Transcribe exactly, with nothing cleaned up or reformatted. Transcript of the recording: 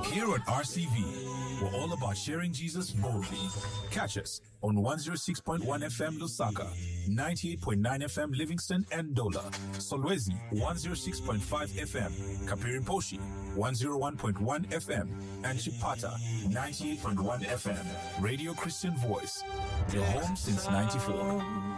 Here at R C V, we're all about sharing Jesus boldly. Catch us on one oh six point one F M Lusaka, ninety-eight point nine F M Livingston and Dola, Solwezi one oh six point five F M, Kapirimposhi one oh one point one F M, and Chipata ninety-eight point one F M. Radio Christian Voice, your home since ninety-four.